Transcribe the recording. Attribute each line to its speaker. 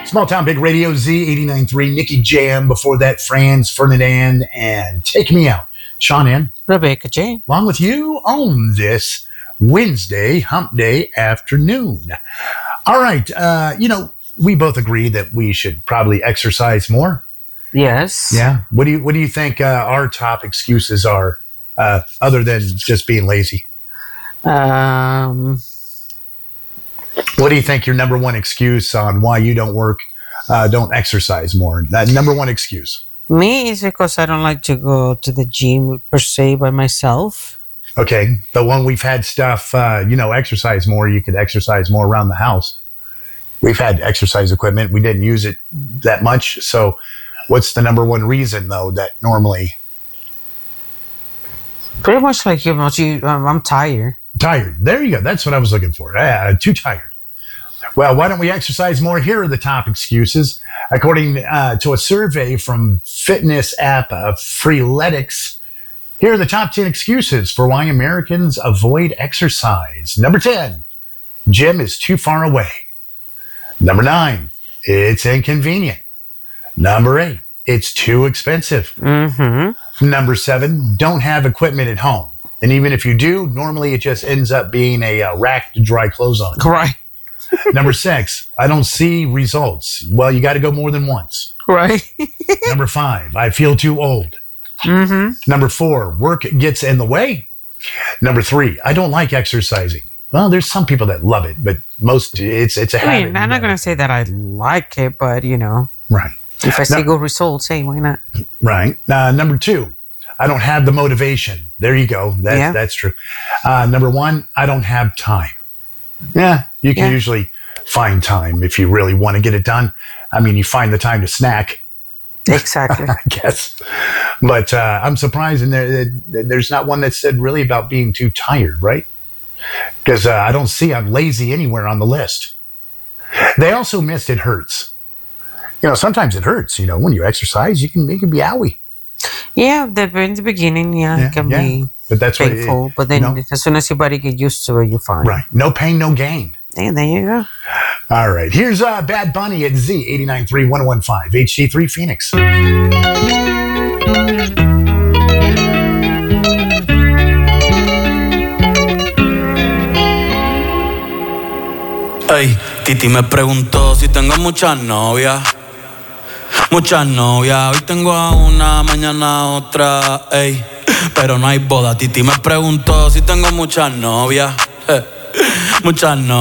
Speaker 1: Small Town Big Radio, Z89.3, Nicky Jam. Before that, Franz Ferdinand and Take Me Out. Sean Ann.
Speaker 2: Rebecca J.
Speaker 1: Along with you on this Wednesday, hump day afternoon. All right. We both agree that we should probably exercise more.
Speaker 2: Yes.
Speaker 1: Yeah. What do you think our top excuses are other than just being lazy? What do you think your number one excuse on why you don't exercise more? That number one excuse.
Speaker 2: Me is because I don't like to go to the gym per se by myself.
Speaker 1: Okay. But when we've had stuff, exercise more, you could exercise more around the house. We've had exercise equipment. We didn't use it that much. So what's the number one reason, though, that normally?
Speaker 2: Pretty much like I'm tired.
Speaker 1: Tired. There you go. That's what I was looking for. Too tired. Well, why don't we exercise more? Here are the top excuses. According to a survey from fitness app Freeletics, here are the top 10 excuses for why Americans avoid exercise. Number 10, gym is too far away. Number 9, it's inconvenient. Number 8, it's too expensive.
Speaker 2: Mm-hmm.
Speaker 1: Number 7, don't have equipment at home. And even if you do, normally it just ends up being a rack to dry clothes on.
Speaker 2: Right.
Speaker 1: Number 6, I don't see results. Well, you got to go more than once.
Speaker 2: Right.
Speaker 1: Number 5, I feel too old.
Speaker 2: Mm-hmm.
Speaker 1: Number 4, work gets in the way. Number 3, I don't like exercising. Well, there's some people that love it, but most it's a habit.
Speaker 2: I'm not going to say that I like it, but
Speaker 1: Right.
Speaker 2: If I see good results, hey, why not?
Speaker 1: Right. Number 2, I don't have the motivation. There you go. That's true. Number 1, I don't have time. Yeah, you can usually find time if you really want to get it done. I mean, you find the time to snack.
Speaker 2: Exactly.
Speaker 1: I guess. But I'm surprised there's not one that said really about being too tired, right? Because I don't see I'm lazy anywhere on the list. They also missed it hurts. Sometimes it hurts. When you exercise, it can be owie.
Speaker 2: Yeah, in the beginning, it can be
Speaker 1: but that's
Speaker 2: painful. But then as soon as your body gets used to it, you're fine.
Speaker 1: Right. No pain, no gain.
Speaker 2: And there you go.
Speaker 1: All right. Here's Bad Bunny at Z89.3 1015 HD3 Phoenix.
Speaker 3: Ey, Titi me preguntó si tengo muchas novias. Muchas novias, hoy tengo a una, mañana a otra, ey. Pero no hay boda. Titi me preguntó si tengo muchas novias. Muchas novias.